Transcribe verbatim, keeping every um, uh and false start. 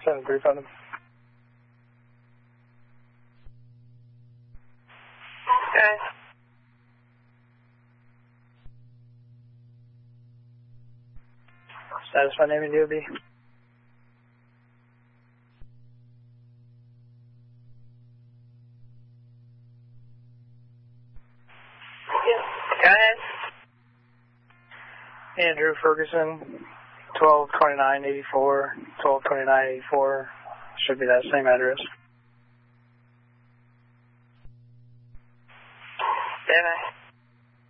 seven three, found him. Okay. Satisfied name and D O B. Go ahead. Andrew Ferguson, twelve twenty-nine eighty-four, twelve twenty-nine eighty-four. Should be that same address.